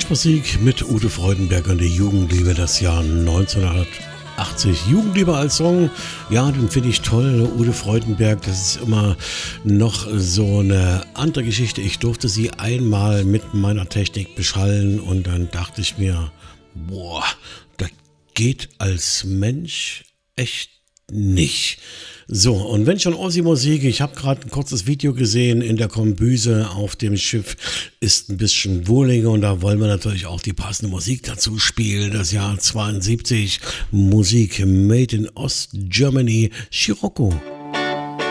Live-Musik mit Ute Freudenberg und die Jugendliebe, das Jahr 1980. Jugendliebe als Song, ja, den finde ich toll. Ute Freudenberg, das ist immer noch so eine andere Geschichte. Ich durfte sie einmal mit meiner Technik beschallen und dann dachte ich mir, boah, das geht als Mensch echt nicht. So, und wenn schon Ossi-Musik, ich habe gerade ein kurzes Video gesehen in der Kombüse auf dem Schiff, ist ein bisschen wohliger und da wollen wir natürlich auch die passende Musik dazu spielen. Das Jahr 72, Musik Made in Ostgermany, Scirocco.